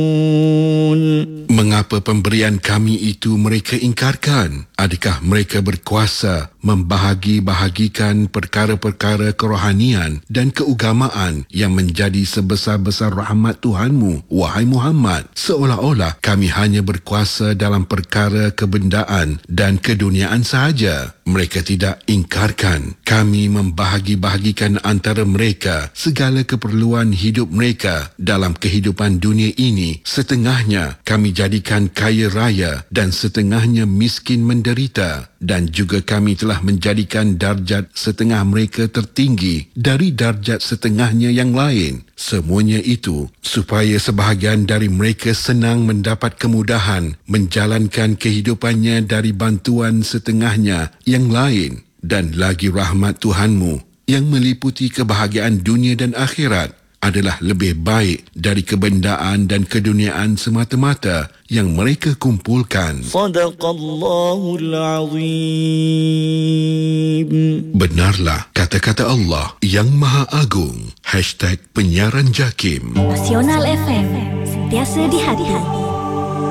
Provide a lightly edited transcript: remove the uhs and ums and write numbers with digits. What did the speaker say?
Mengapa pemberian kami itu mereka ingkarkan? Adakah mereka berkuasa membahagi-bahagikan perkara-perkara kerohanian dan keugamaan yang menjadi sebesar-besar rahmat Tuhanmu, wahai Muhammad? Seolah-olah kami hanya berkuasa dalam perkara kebendaan dan keduniaan sahaja. Mereka tidak ingkarkan. Kami membahagi-bahagikan antara mereka segala keperluan hidup mereka dalam kehidupan dunia ini. Setengahnya kami jadikan kaya raya dan setengahnya miskin menderita. Dan juga kami telah menjadikan darjat setengah mereka tertinggi dari darjat setengahnya yang lain. Semuanya itu supaya sebahagian dari mereka senang mendapat kemudahan menjalankan kehidupannya dari bantuan setengahnya yang lain. Dan lagi rahmat Tuhanmu yang meliputi kebahagiaan dunia dan akhirat adalah lebih baik dari kebendaan dan keduniaan semata-mata yang mereka kumpulkan. Sadaqallahul Azim. Benarlah kata-kata Allah yang Maha Agung. #penyiaran JAKIM. Nasional FM, sentiasa di hati.